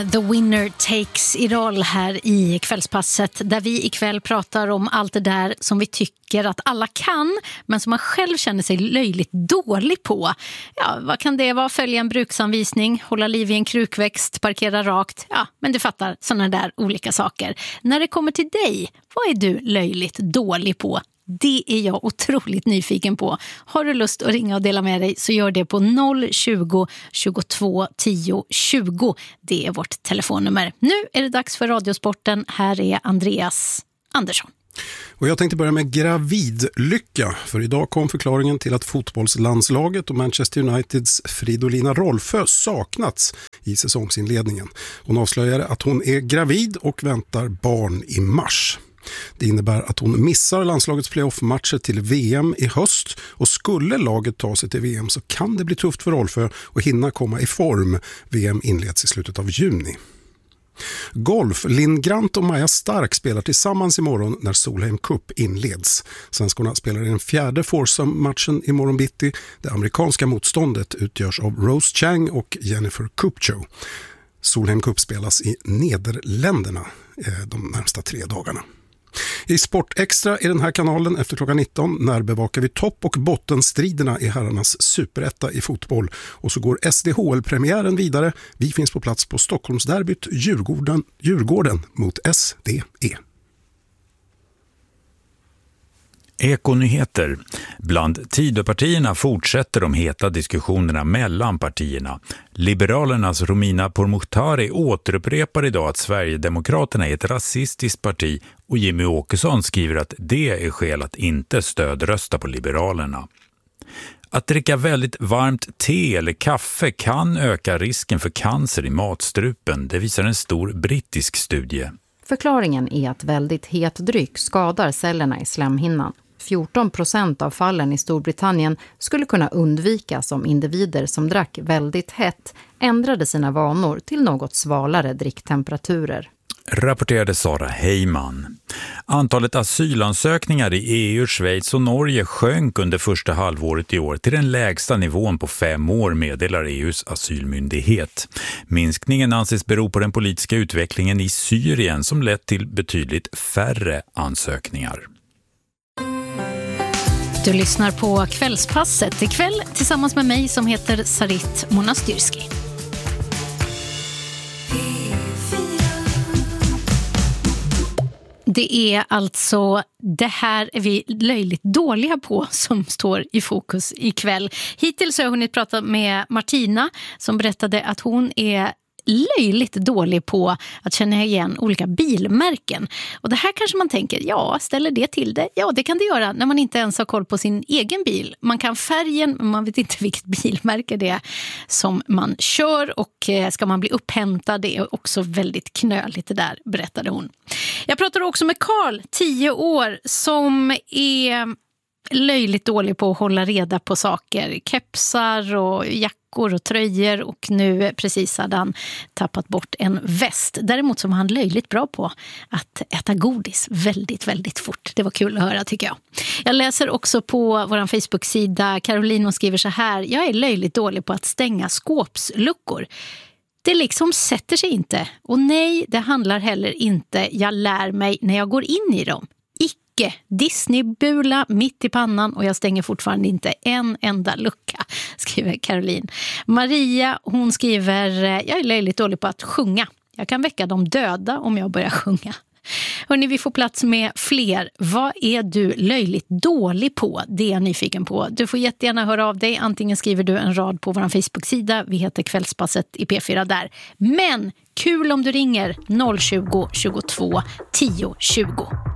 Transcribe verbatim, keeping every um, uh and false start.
The winner takes it all här i kvällspasset, där vi ikväll pratar om allt det där som vi tycker att alla kan, men som man själv känner sig löjligt dålig på. Ja, vad kan det vara? Följa en bruksanvisning, hålla liv i en krukväxt, parkera rakt. Ja, men du fattar, sådana där olika saker. När det kommer till dig, vad är du löjligt dålig på? Det är jag otroligt nyfiken på. Har du lust att ringa och dela med dig så gör det på noll tjugo, tjugotvå, tio, tjugo. Det är vårt telefonnummer. Nu är det dags för Radiosporten. Här är Andreas Andersson. Och jag tänkte börja med gravidlycka, för idag kom förklaringen till att fotbollslandslaget och Manchester Uniteds Fridolina Rolfö saknats i säsongsinledningen. Hon avslöjade att hon är gravid och väntar barn i mars. Det innebär att hon missar landslagets playoff-matcher till V M i höst, och skulle laget ta sig till V M så kan det bli tufft för Rolfö att hinna komma i form. V M inleds i slutet av juni. Golf. Linn Grant och Maja Stark spelar tillsammans imorgon när Solheim Cup inleds. Svenskorna spelar i den fjärde foursome-matchen imorgon bitti. Det amerikanska motståndet utgörs av Rose Chang och Jennifer Kupcho. Solheim Cup spelas i Nederländerna de närmsta tre dagarna. I Sport Extra i den här kanalen efter klockan nitton när bevakar vi topp- och bottenstriderna i herrarnas superetta i fotboll. Och så går S D H L-premiären vidare. Vi finns på plats på Stockholmsderbyt Djurgården, Djurgården mot S D E. Ekonyheter. Bland Tidöpartierna fortsätter de heta diskussionerna mellan partierna. Liberalernas Romina Pourmokhtari återupprepar idag att Sverigedemokraterna är ett rasistiskt parti, och Jimmy Åkesson skriver att det är skäl att inte stödrösta på Liberalerna. Att dricka väldigt varmt te eller kaffe kan öka risken för cancer i matstrupen, det visar en stor brittisk studie. Förklaringen är att väldigt het dryck skadar cellerna i slemhinnan. fjorton procent av fallen i Storbritannien skulle kunna undvikas om individer som drack väldigt hett ändrade sina vanor till något svalare dricktemperaturer. Rapporterade Sara Heyman. Antalet asylansökningar i E U, Schweiz och Norge sjönk under första halvåret i år till den lägsta nivån på fem år, meddelar E U:s asylmyndighet. Minskningen anses bero på den politiska utvecklingen i Syrien som lett till betydligt färre ansökningar. Du lyssnar på Kvällspasset ikväll tillsammans med mig som heter Sarit Monastyrski. Det är alltså det här är vi löjligt dåliga på som står i fokus ikväll. Hittills har jag hunnit prata med Martina som berättade att hon är löjligt dålig på att känna igen olika bilmärken. Och det här kanske man tänker, ja, ställer det till det? Ja, det kan det göra när man inte ens har koll på sin egen bil. Man kan färgen, men man vet inte vilket bilmärke det är som man kör, och ska man bli upphämtad, det är också väldigt knöligt det där, berättade hon. Jag pratade också med Karl, tio år, som är löjligt dålig på att hålla reda på saker. Kepsar och jackor och tröjor, och nu precis hade han tappat bort en väst. Däremot som han löjligt bra på att äta godis väldigt, väldigt fort. Det var kul att höra, tycker jag. Jag läser också på vår Facebook-sida. Caroline skriver så här: jag är löjligt dålig på att stänga skåpsluckor. Det liksom sätter sig inte. Och nej, det handlar heller inte. Jag lär mig när jag går in i dem. Disney-bula mitt i pannan, och jag stänger fortfarande inte en enda lucka, skriver Caroline. Maria, hon skriver: jag är löjligt dålig på att sjunga. Jag kan väcka de döda om jag börjar sjunga. Hörrni, vi får plats med fler. Vad är du löjligt dålig på? Det är jag nyfiken på. Du får jättegärna höra av dig. Antingen skriver du en rad på vår Facebook-sida. Vi heter Kvällspasset i P fyra där. Men kul om du ringer noll tjugo, tjugotvå, tio, tjugo.